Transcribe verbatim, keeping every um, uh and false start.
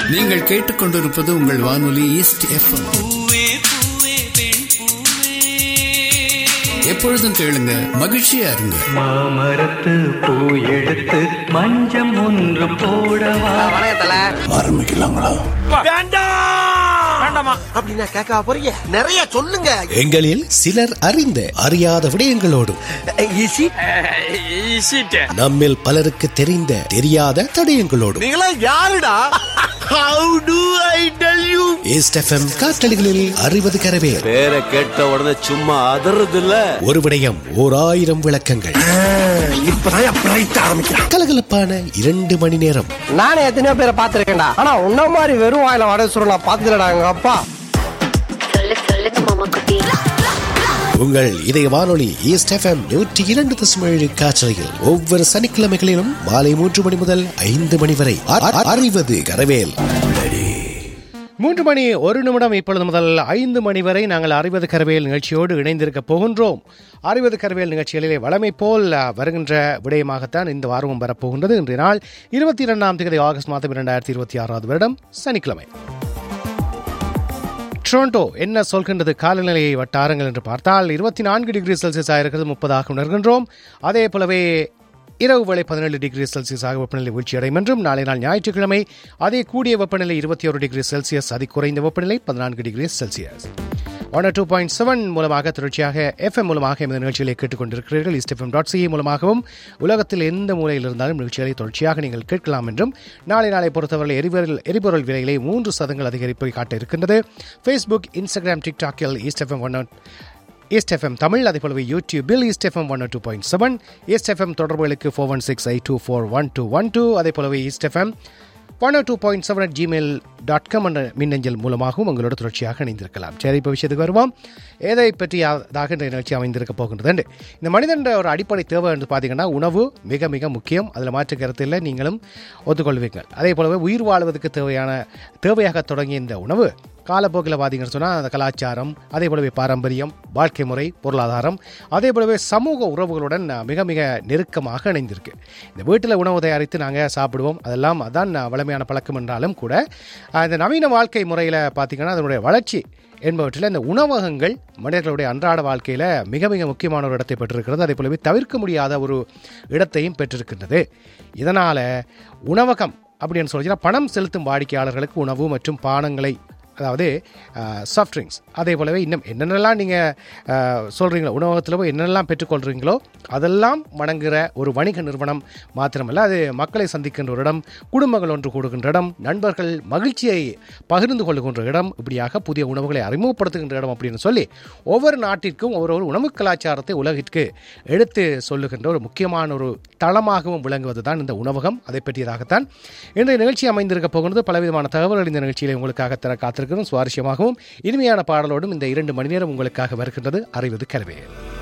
நீங்கள் கேட்டுக்கொண்டிருப்பது உங்கள் வானொலி ஈஸ்ட் எஃப்எம். எப்பொழுதும் கேளுங்க, மகிழ்ச்சியா இருங்க. மாமரத்து பூ எடுத்து மஞ்சம் ஒன்று போடவா. ஆரம்பிக்கலாங்களா? அப்படின்னா கேட்க போறீங்க, நிறைய சொல்லுங்க. எங்களில் சிலர் அறிந்த அறியாத விடயங்களோடும் நம்மில் பலருக்கு தெரிந்த தெரியாத தடயங்களோடும் நீங்களா யாருடா? How do I tell you? East FM காற்றலைகளில் அறிவது கரவேல். பேரை கேட்ட உடனே சும்மா அதறது இல்ல. ஒரு விடயம் ஓர் ஆயிரம் விளக்கங்கள். கலகலப்பான இரண்டு மணி நேரம். நானே எத்தனையோ பேரை பார்த்திருக்கேன்டா, ஆனா உன்ன மாதிரி வெறும் வாயில வட சுருள் நான் பார்த்ததுலடா எங்க அப்பா. உங்கள் இதய வானொலி ஈஸ்ட் எஃப்எம் நூற்றி இரண்டு தசம் ஏழு காற்றலையில் ஒவ்வொரு சனிக்கிழமைகளிலும் மாலை மூன்று மணி முதல் ஐந்து மணி வரை அறிவது கரவேல். மூன்று மணி ஒரு நிமிடம் இப்பொழுது முதல் ஐந்து மணி வரை நாங்கள் அறிவது கரவேல் நிகழ்ச்சியோடு இணைந்திருக்க போகின்றோம். அறிவது கரவேல் நிகழ்ச்சிகளிலே வளமை போல் வருகின்ற விடயமாகத்தான் இந்த வாரமும் வரப்போகின்றது. இன்றைய நாள் இருபத்தி இரண்டாம் தேதி ஆகஸ்ட் மாதம் இரண்டாயிரத்தி இருபத்தி ஆறாவது வருடம் சனிக்கிழமை. டொரண்டோ என்ன சொல்கின்றது காலநிலையை வட்டாரங்கள் என்று பார்த்தால் இருபத்தி நான்கு டிகிரி செல்சியஸ் ஆயிருக்கிறது, முப்பதாக உணர்கின்றோம். அதே போலவே இரவு வேளை பதினேழு டிகிரி செல்சியஸாக வெப்பநிலை வீழ்ச்சியடையும் என்றும், நாளை நாள் ஞாயிற்றுக்கிழமை அதே கூடிய வெப்பநிலை இருபத்தி ஒரு டிகிரி செல்சியஸ், அதி குறைந்த வெப்பநிலை பதினான்கு degree Celsius. One two point seven மூலமாக தொடர்ச்சியாக எஃப்எம் மூலமாக இந்த நிகழ்ச்சிகளை கேட்டுக்கொண்டிருக்கிறீர்கள். ஈஸ்ட் எஃப்எம் டாட் சிஏ மூலமாகவும் உலகத்தில் எந்த மூலையில் இருந்தாலும் நிகழ்ச்சிகளை தொடர்ச்சியாக நீங்கள் கேட்கலாம் என்றும், நாளை நாளை பொறுத்தவரை எரிபொருள் எரிபொருள் விலைகளை மூன்று சதங்கள் அதிகரிப்பை காட்ட இருக்கின்றது. Facebook, Instagram, டிக்டாக்கில் east FM one east FM Tamil, அதே போலவே யூடியூபில் east FM one two point seven. East FM தொடர்புகளுக்கு four one six eight two four one two one two. அதே போலவே east FM one two point seven at Gmail dot com என்ற மின்னஞ்சல் மூலமாகவும் உங்களோட தொடர்ச்சியாக இணைந்திருக்கலாம். சரி, இப்போ விஷயத்துக்கு வருவோம். எதை பற்றி அதாக இந்த நிகழ்ச்சி அமைந்திருக்க போகின்றது. இந்த மனிதன் ஒரு அடிப்படை தேவை என்று பார்த்தீங்கன்னா உணவு மிக மிக முக்கியம். அதில் மாற்று கருத்தில் நீங்களும் ஒத்துக்கொள்வீர்கள். அதே போலவே உயிர் வாழ்வதற்கு தேவையான தேவையாக தொடங்கிய இந்த உணவு காலப்போக்கில் பார்த்தீங்கன்னு சொன்னால் அந்த கலாச்சாரம், அதே போலவே பாரம்பரியம், வாழ்க்கை முறை, பொருளாதாரம், அதே போலவே சமூக உறவுகளுடன் மிக மிக நெருக்கமாக இணைந்திருக்கு. இந்த வீட்டில் உணவு தயாரித்து நாங்கள் சாப்பிடுவோம், அதெல்லாம் அதான் வளமையான பழக்கம் என்றாலும் கூட இந்த நவீன வாழ்க்கை முறையில் பார்த்திங்கன்னா அதனுடைய வளர்ச்சி என்பவற்றில் இந்த உணவகங்கள் மனிதர்களுடைய அன்றாட வாழ்க்கையில் மிக மிக முக்கியமான ஒரு இடத்தை பெற்றிருக்கிறது. அதே போலவே தவிர்க்க முடியாத ஒரு இடத்தையும் பெற்றிருக்கின்றது. இதனால் உணவகம் அப்படின்னு சொல்லிச்சுன்னா பணம் செலுத்தும் வாடிக்கையாளர்களுக்கு உணவு மற்றும் பானங்களை, அதாவது சாஃப்ட் ட்ரிங்க்ஸ், அதே போலவே இன்னும் என்னென்னலாம் நீங்கள் சொல்கிறீங்களோ உணவகத்தில் போய் என்னென்னலாம் பெற்றுக்கொள்கிறீங்களோ அதெல்லாம் வணங்குகிற ஒரு வணிக நிறுவனம் மாத்திரமல்ல, அது மக்களை சந்திக்கின்ற ஒரு இடம், குடும்பங்கள் ஒன்று கூடுகின்ற இடம், நண்பர்கள் மகிழ்ச்சியை பகிர்ந்து கொள்ளுகின்ற இடம், இப்படியாக புதிய உணவுகளை அறிமுகப்படுத்துகின்ற இடம் அப்படின்னு சொல்லி ஒவ்வொரு நாட்டிற்கும் ஒவ்வொரு உணவு கலாச்சாரத்தை உலகிற்கு எடுத்து சொல்லுகின்ற ஒரு முக்கியமான ஒரு தளமாகவும் விளங்குவது தான் இந்த உணவகம். அதை பற்றியதாகத்தான் இன்றைய நிகழ்ச்சி அமைந்திருக்க போகிறது. பலவிதமான தகவல்கள் இந்த நிகழ்ச்சியில் உங்களுக்காக தர காத்திருக்கிறோம். சுவாரஸ்யமாகவும் இனிமையான பாடலோடும் இந்த இரண்டு மணி நேரம் உங்களுக்காக வருகின்றது அறிவது கரவேல்.